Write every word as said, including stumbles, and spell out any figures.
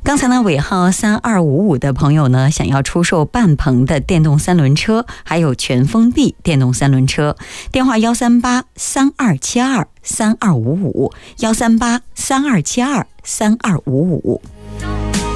刚才呢，尾号三二五五的朋友呢，想要出售半鹏的电动三轮车，还有全封闭电动三轮车，电话幺三八三二七二三二五五，幺三八三二七二三二五五。